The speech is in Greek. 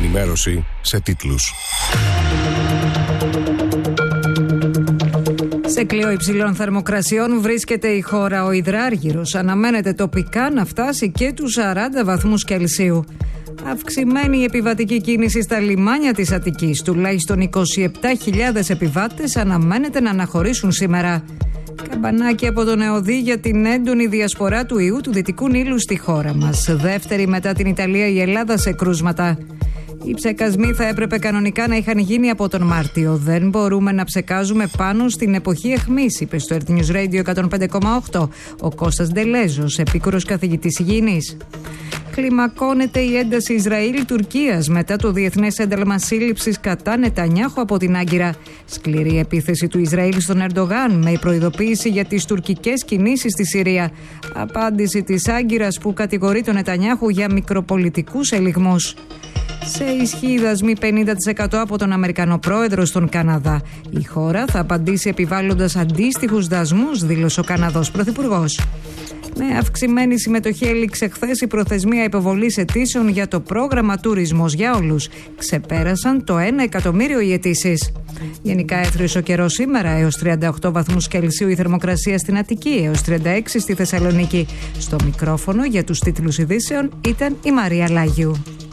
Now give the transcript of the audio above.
ενημέρωση σε τίτλους. Σε κλειό υψηλών θερμοκρασιών βρίσκεται η χώρα. Ο υδράργυρος αναμένεται τοπικά να φτάσει και τους 40 βαθμούς Κελσίου. Αυξημένη η επιβατική κίνηση στα λιμάνια της Αττικής. Τουλάχιστον 27.000 επιβάτες αναμένεται να αναχωρήσουν σήμερα. Καμπανάκι από τον ΕΟΔΗ για την έντονη διασπορά του ιού του Δυτικού Νείλου στη χώρα μας. Δεύτερη μετά την Ιταλία η Ελλάδα σε κρούσματα. Οι ψεκασμοί θα έπρεπε κανονικά να είχαν γίνει από τον Μάρτιο. Δεν μπορούμε να ψεκάζουμε πάνω στην εποχή αιχμής, είπε στο Earth News Radio 105,8 ο Κώστας Ντελέζος, επίκουρος καθηγητής υγιεινής. Κλιμακώνεται η ένταση Ισραήλ-Τουρκίας μετά το διεθνές ένταλμα σύλληψης κατά Νετανιάχου από την Άγκυρα. Σκληρή επίθεση του Ισραήλ στον Ερντογάν με προειδοποίηση για τις τουρκικές κινήσεις στη Συρία. Απάντηση της Άγκυρας που κατηγορεί τον Νετανιάχου για μικροπολιτικούς ελιγμούς. Σε ισχύ δασμοί 50% από τον Αμερικανό πρόεδρο στον Καναδά. Η χώρα θα απαντήσει επιβάλλοντας αντίστοιχους δασμούς, δήλωσε ο Καναδός πρωθυπουργός. Με αυξημένη συμμετοχή έληξε χθες η προθεσμία υποβολής αιτήσεων για το πρόγραμμα Τουρισμός για Όλους. Ξεπέρασαν το 1 εκατομμύριο οι αιτήσεις. Γενικά έθριος ο καιρός σήμερα, έως 38 βαθμούς Κελσίου η θερμοκρασία στην Αττική, έως 36 στη Θεσσαλονίκη. Στο μικρόφωνο για τους τίτλους ειδήσεων ήταν η Μαρία Λάγιου.